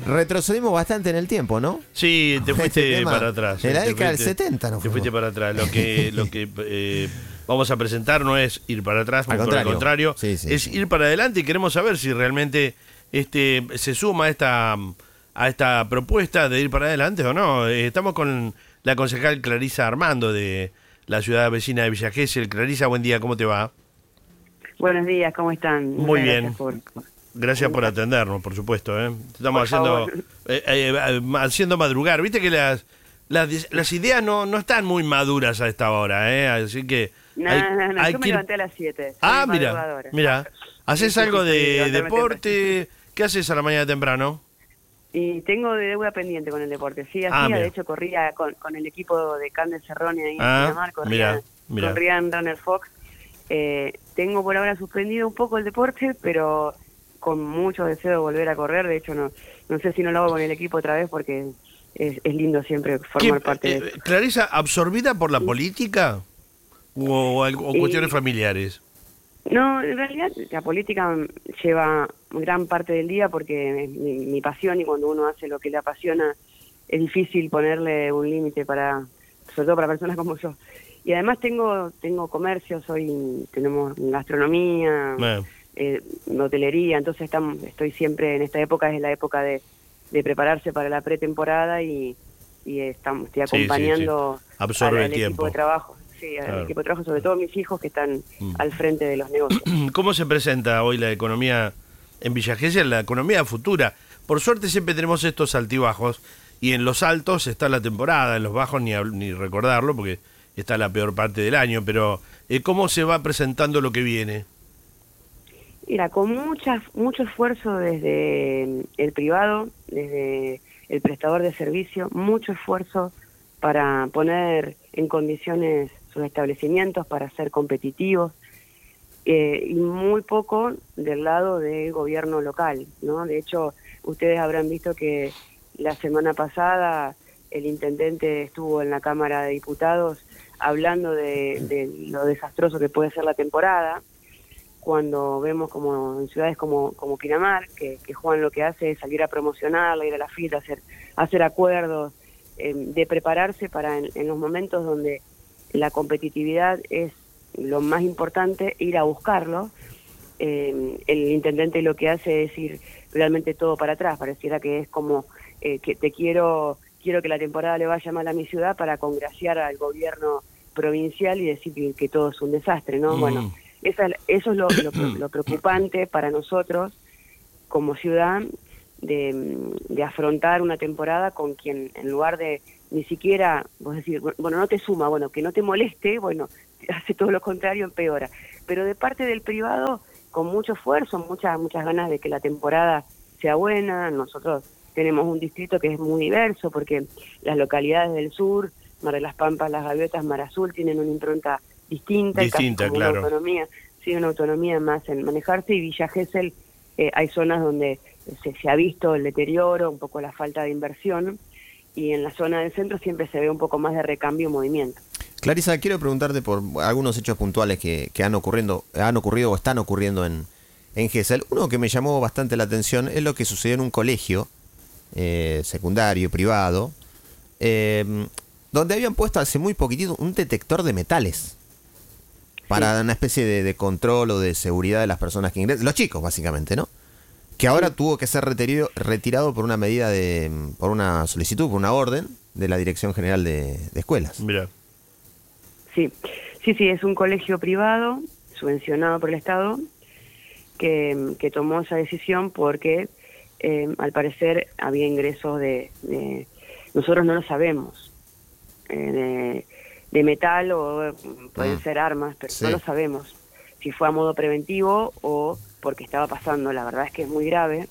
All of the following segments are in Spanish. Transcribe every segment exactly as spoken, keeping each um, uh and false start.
retrocedimos bastante en el tiempo, ¿no? Sí, te fuiste Este tema, para atrás. en la Te década del fuiste- setenta, ¿no? Te fuiste para atrás. Lo que, lo que eh, vamos a presentar no es ir para atrás, Al por contrario. el contrario, Sí, sí, es sí. ir para adelante y queremos saber si realmente este se suma a esta, a esta propuesta de ir para adelante o no. Eh, estamos con la concejal Clarisa Armando de la ciudad vecina de Villa Gesell. Clarisa, buen día, ¿cómo te va? Buenos días, ¿cómo están? Muchas Muy gracias bien. por- Gracias por atendernos, por supuesto. ¿eh? Estamos Por haciendo favor. eh, eh, eh, haciendo madrugar. Viste que las las, las ideas no, no están muy maduras a esta hora, ¿eh? Así que No, hay, no, no, hay yo me que ir- levanté a las siete. Ah, mira, mira. ¿Haces Sí, sí, algo sí, sí, de levantarme deporte? ¿Qué haces a la mañana temprano? Y tengo de deuda pendiente con el deporte. Sí, Ah, hacía, mira. de hecho corría con, con el equipo de Candel Cerrone ahí Ah, en Pinamar, corría, mira, mira. corría en Runner Fox. Eh, tengo por ahora suspendido un poco el deporte, pero con mucho deseo de volver a correr. De hecho, no no sé si no lo hago con el equipo otra vez porque es, es lindo siempre formar ¿Qué, parte eh, de eso. Clarisa, absorbida por la política o, o algo- o Y- cuestiones familiares? No, en realidad la política lleva gran parte del día porque es mi, mi pasión y cuando uno hace lo que le apasiona es difícil ponerle un límite para, sobre todo para personas como yo. Y además tengo tengo comercio, soy tenemos gastronomía, Eh, eh, hotelería, entonces estamos, estoy siempre en esta época, es la época de, de prepararse para la pretemporada y, y estamos, estoy Sí, sí, acompañando sí. Absorbe al, el al equipo tiempo. de trabajo. Sí, al Claro. equipo de trabajo, sobre todo mis hijos que están Mm. al frente de los negocios. ¿Cómo se presenta hoy la economía en Villa Gesell, la economía futura? Por suerte siempre tenemos estos altibajos y en los altos está la temporada, en los bajos ni, hab- ni recordarlo porque está la peor parte del año, pero eh, ¿cómo se va presentando lo que viene? Mira, con mucha, mucho esfuerzo desde el privado, desde el prestador de servicio, mucho esfuerzo para poner en condiciones sus establecimientos, para ser competitivos, eh, y muy poco del lado del gobierno local, ¿no? De hecho, ustedes habrán visto que la semana pasada el intendente estuvo en la Cámara de Diputados hablando de, de lo desastroso que puede ser la temporada, cuando vemos como en ciudades como, como Pinamar, que, que Juan lo que hace es salir a promocionarla, ir a la fiesta, hacer, hacer acuerdos, eh, de prepararse para en, en los momentos donde la competitividad es lo más importante, ir a buscarlo. Eh, el intendente lo que hace es ir realmente todo para atrás, pareciera que es como eh, que te quiero, quiero que la temporada le vaya mal a mi ciudad para congraciar al gobierno provincial y decir que, que todo es un desastre, ¿no? Mm. Bueno, esa, eso es lo, lo, lo preocupante para nosotros como ciudad de, de afrontar una temporada con quien en lugar de ni siquiera, vos decir, bueno, no te suma, bueno, que no te moleste, bueno, hace todo lo contrario, empeora. Pero de parte del privado, con mucho esfuerzo, muchas muchas ganas de que la temporada sea buena. Nosotros tenemos un distrito que es muy diverso porque las localidades del sur, Mar de las Pampas, Las Gaviotas, Mar Azul, tienen una impronta distinta, y Distinta, casi como claro. una autonomía, sí, una autonomía más en manejarse, y Villa Gesell eh, hay zonas donde se, se ha visto el deterioro, un poco la falta de inversión, y en la zona del centro siempre se ve un poco más de recambio y movimiento. Clarisa, quiero preguntarte por algunos hechos puntuales que, que han, ocurriendo, han ocurrido o están ocurriendo en, en Gesell. Uno que me llamó bastante la atención es lo que sucedió en un colegio eh, secundario, privado, eh, donde habían puesto hace muy poquitito un detector de metales para Sí. una especie de, de control o de seguridad de las personas que ingresan, los chicos básicamente, ¿no? Que ahora Sí. tuvo que ser retirado, retirado por una medida de, por una solicitud, por una orden de la Dirección General de, de Escuelas. Mira, Sí, sí, sí, es un colegio privado, subvencionado por el Estado, que, que tomó esa decisión porque eh, al parecer había ingresos de, de- nosotros no lo sabemos, eh, de, de metal o pueden Mm. ser armas, pero Sí. no lo sabemos si fue a modo preventivo o porque estaba pasando. La verdad es que es muy grave,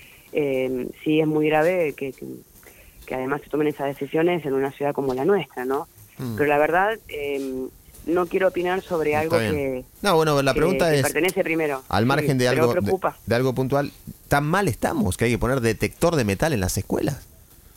eh, sí es muy grave que, que, que además se tomen esas decisiones en una ciudad como la nuestra, ¿no? Mm. Pero la verdad, eh, no quiero opinar sobre Está algo bien. que, No, bueno, la que- pregunta que es, pertenece primero. al margen Sí, de pero algo, de, preocupa. de algo puntual, ¿tan mal estamos que hay que poner detector de metal en las escuelas?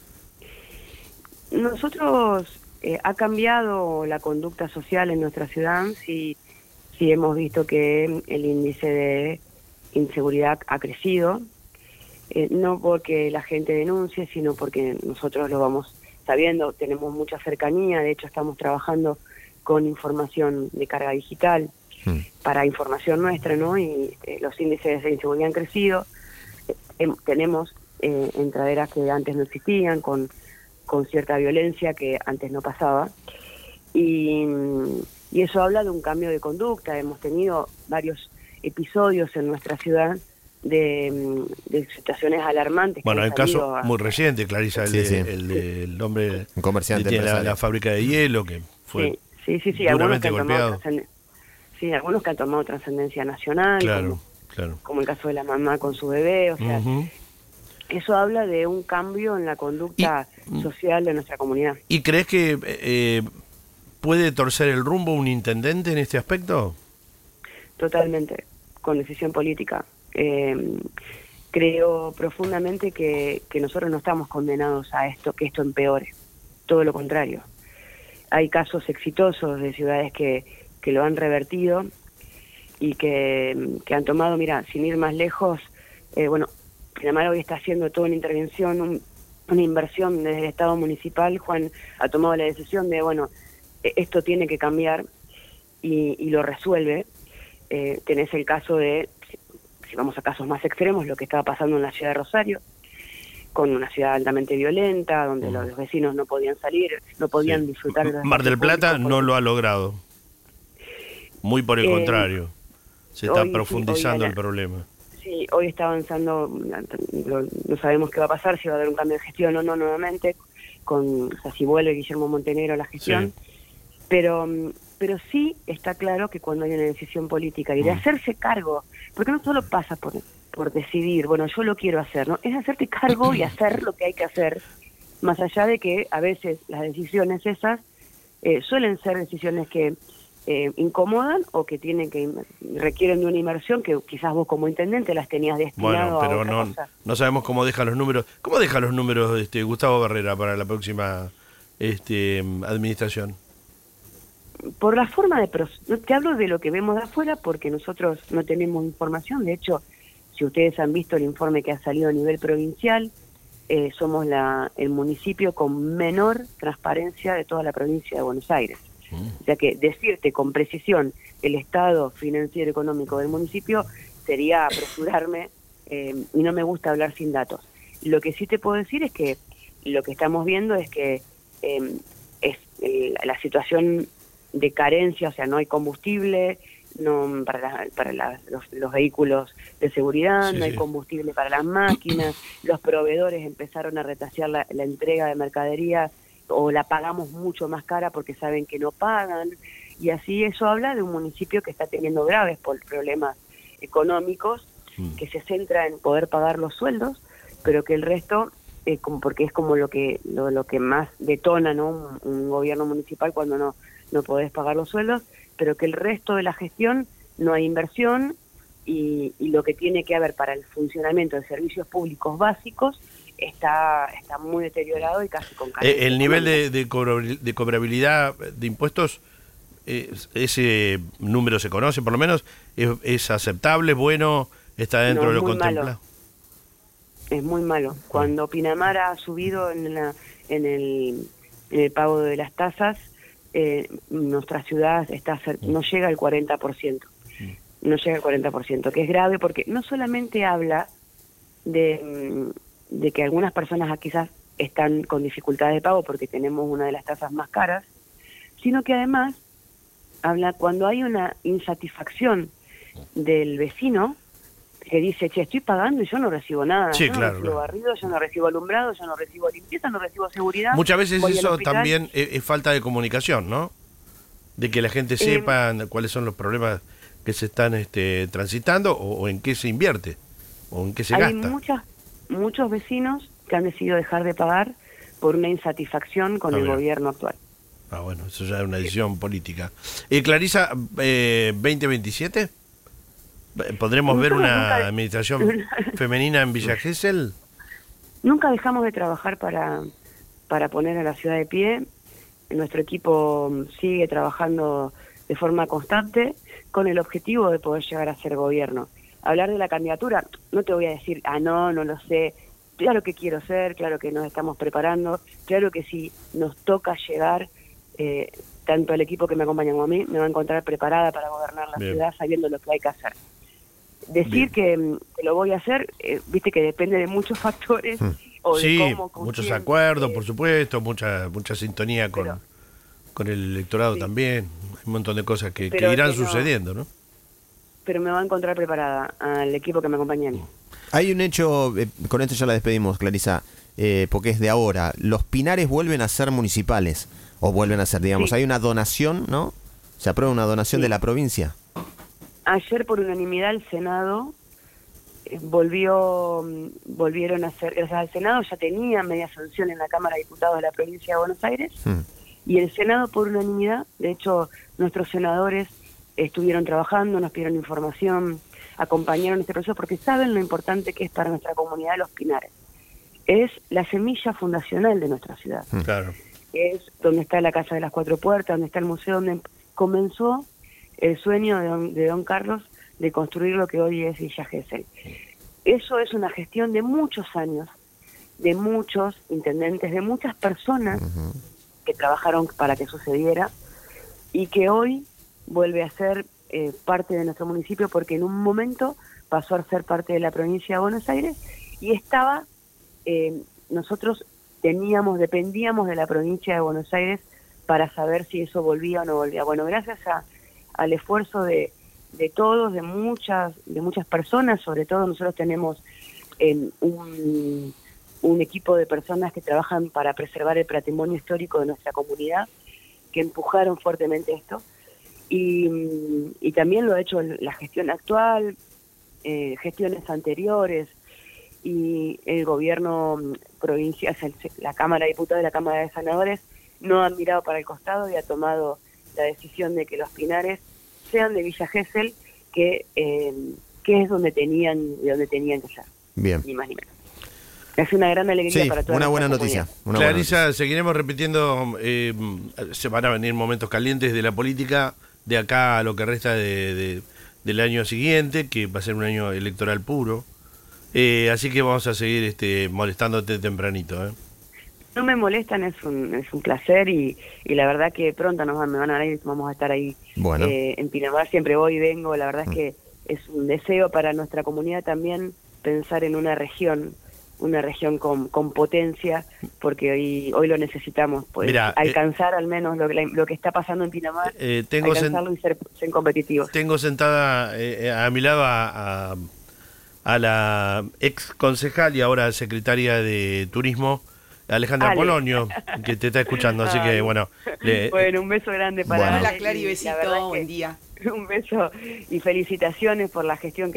Nosotros, eh, ha cambiado la conducta social en nuestra ciudad, sí, sí hemos visto que el índice de inseguridad ha crecido, eh, no porque la gente denuncie, sino porque nosotros lo vamos sabiendo, tenemos mucha cercanía, de hecho estamos trabajando con información de carga digital hmm. para información nuestra, ¿no? Y eh, los índices de inseguridad han crecido, eh, tenemos eh, entraderas que antes no existían, con, con cierta violencia que antes no pasaba, y, y eso habla de un cambio de conducta. Hemos tenido varios episodios en nuestra ciudad de, de situaciones alarmantes. Bueno, hay caso a... muy reciente, Clarisa, el, sí, de, sí. el, de, el hombre un comerciante de la, la fábrica de hielo, que fue sí, sí, sí, sí, duramente algunos golpeado. Sí, algunos que han tomado trascendencia nacional, claro, como, claro. como el caso de la mamá con su bebé, o sea, uh-huh. eso habla de un cambio en la conducta y, social de nuestra comunidad. ¿Y crees que eh, puede torcer el rumbo un intendente en este aspecto? Totalmente, con decisión política. Eh, creo profundamente que, que nosotros no estamos condenados a esto, que esto empeore, todo lo contrario. Hay casos exitosos de ciudades que, que lo han revertido y que, que han tomado, mira, sin ir más lejos, eh, bueno, Pinamar hoy está haciendo toda una intervención, un, una inversión desde el Estado municipal. Juan ha tomado la decisión de, bueno, esto tiene que cambiar y, y lo resuelve. Eh, tenés el caso de, si vamos a casos más extremos, lo que estaba pasando en la ciudad de Rosario, con una ciudad altamente violenta, donde mm. los vecinos no podían salir, no podían sí. disfrutar de los Mar del Plata no porque... lo ha logrado. Muy por el eh, contrario. Se está hoy, profundizando sí, hoy el problema. Sí, hoy está avanzando, no, no sabemos qué va a pasar, si va a haber un cambio de gestión o no nuevamente, con, o sea, si vuelve Guillermo Montenegro a la gestión, sí. pero... pero sí está claro que cuando hay una decisión política y de hacerse cargo, porque no solo pasa por, por decidir, bueno, yo lo quiero hacer, ¿no? Es hacerte cargo y hacer lo que hay que hacer, más allá de que a veces las decisiones esas eh, suelen ser decisiones que eh, incomodan o que tienen que requieren de una inversión que quizás vos como intendente las tenías destinado bueno, pero a otra no, cosa. No sabemos cómo deja los números. ¿Cómo deja los números este Gustavo Barrera para la próxima este administración? Por la forma de... No te hablo de lo que vemos de afuera porque nosotros no tenemos información. De hecho, si ustedes han visto el informe que ha salido a nivel provincial, eh, somos la, el municipio con menor transparencia de toda la provincia de Buenos Aires. Mm. O sea que decirte con precisión el estado financiero económico del municipio sería apresurarme eh, y no me gusta hablar sin datos. Lo que sí te puedo decir es que lo que estamos viendo es que eh, es eh, la situación de carencia, o sea, no hay combustible no para, la, para la, los, los vehículos de seguridad, sí, no hay sí. combustible para las máquinas, los proveedores empezaron a retasear la, la entrega de mercadería o la pagamos mucho más cara porque saben que no pagan, y así eso habla de un municipio que está teniendo graves problemas económicos, mm. que se centra en poder pagar los sueldos, pero que el resto, eh, como porque es como lo que lo, lo que más detona, ¿no? un, un gobierno municipal cuando no no podés pagar los sueldos, pero que el resto de la gestión no hay inversión y, y lo que tiene que haber para el funcionamiento de servicios públicos básicos está está muy deteriorado y casi con carencia. Eh, el nivel de, de, cobrabilidad, de cobrabilidad de impuestos, eh, ese número se conoce por lo menos, es, es aceptable, bueno, está dentro no, de lo contemplado. Es muy malo. Cuando Pinamar ha subido en, la, en, el, en el pago de las tasas, Eh, nuestra ciudad está no llega al cuarenta por ciento, no llega al cuarenta por ciento, que es grave porque no solamente habla de, de que algunas personas quizás están con dificultades de pago porque tenemos una de las tasas más caras, sino que además habla cuando hay una insatisfacción del vecino que dice, che, estoy pagando y yo no recibo nada, sí, yo no claro, recibo claro. barrido, yo no recibo alumbrado, yo no recibo limpieza, no recibo seguridad. Muchas veces eso también es, es falta de comunicación, ¿no? De que la gente sepa eh, cuáles son los problemas que se están este, transitando o, o en qué se invierte o en qué se hay gasta. Hay muchas, muchos vecinos que han decidido dejar de pagar por una insatisfacción con ah, el bien. gobierno actual. Ah, bueno, eso ya es una decisión sí. política. Eh, Clarisa, eh, veinte veintisiete, ¿podremos Nosotros ver una nunca... administración femenina en Villa Gesell? Nunca dejamos de trabajar para, para poner a la ciudad de pie. Nuestro equipo sigue trabajando de forma constante con el objetivo de poder llegar a ser gobierno. hablar de la candidatura, no te voy a decir, ah, no, no lo sé, claro que quiero ser, claro que nos estamos preparando, claro que si nos toca llegar, eh, tanto el equipo que me acompaña como a mí, me va a encontrar preparada para gobernar la Bien. ciudad sabiendo lo que hay que hacer. Decir Bien. que, que lo voy a hacer, eh, viste que depende de muchos factores, Hmm. o de Sí, cómo, con muchos quién, acuerdos, eh, por supuesto, mucha mucha sintonía con, Pero- con el electorado Sí. también. Hay un montón de cosas que, que Pero irán que no- sucediendo, ¿no? pero me va a encontrar preparada al equipo que me acompaña a mí. Hay un hecho, eh, con esto ya la despedimos, Clarisa, eh, porque es de ahora. Los Pinares vuelven a ser municipales, o vuelven a ser, digamos, Sí. hay una donación, ¿no? Se aprueba una donación Sí. de la provincia. Ayer por unanimidad el Senado eh, volvió mm, volvieron a hacer, gracias al Senado ya tenía media sanción en la Cámara de Diputados de la provincia de Buenos Aires, Hmm. y el Senado por unanimidad, de hecho nuestros senadores estuvieron trabajando, nos pidieron información, acompañaron este proceso porque saben lo importante que es para nuestra comunidad Los Pinares. Es la semilla fundacional de nuestra ciudad. Claro. Es donde está la Casa de las Cuatro Puertas, donde está el museo, donde comenzó el sueño de don, de don Carlos de construir lo que hoy es Villa Gesell. Eso es una gestión de muchos años, de muchos intendentes, de muchas personas Ujú. que trabajaron para que sucediera y que hoy vuelve a ser eh, parte de nuestro municipio porque en un momento pasó a ser parte de la provincia de Buenos Aires y estaba, eh, nosotros teníamos, dependíamos de la provincia de Buenos Aires para saber si eso volvía o no volvía. Bueno, gracias a, al esfuerzo de, de todos, de muchas, de muchas personas, sobre todo nosotros tenemos eh, un, un equipo de personas que trabajan para preservar el patrimonio histórico de nuestra comunidad, que empujaron fuertemente esto, y, y también lo ha hecho la gestión actual, eh, gestiones anteriores, y el gobierno provincial, la Cámara de Diputados y la Cámara de Senadores no han mirado para el costado y ha tomado la decisión de que los Pinares sean de Villa Gesell, que, eh, que es donde tenían, de donde tenían que ser, Bien. ni más ni menos. Es una gran alegría Sí, para toda una buena nuestra noticia. comunidad. Una buena Clarisa, seguiremos repitiendo, eh, se van a venir momentos calientes de la política de acá a lo que resta de, de- del año siguiente, que va a ser un año electoral puro. Eh, así que vamos a seguir este, molestándote tempranito. ¿eh? No me molestan, es un, es un placer y, y la verdad que pronto nos van, me van a ver y vamos a estar ahí Bueno. eh, en Pinamar, siempre voy y vengo, la verdad es que es un deseo para nuestra comunidad también pensar en una región, una región con, con potencia, porque hoy hoy lo necesitamos, pues, Mirá, alcanzar al menos lo que, la- lo que está pasando en Pinamar, Eh, tengo, sen- alcanzarlo y ser, ser competitivos. tengo sentada eh, a mi lado a, a, a la ex concejal y ahora secretaria de Turismo, Alejandra Ale. Polonio, que te está escuchando. Así que, Ay. bueno, le- Bueno, un beso grande para Bueno. Ale Hola, Clary, y la besito, verdad es que buen día. un beso y felicitaciones por la gestión que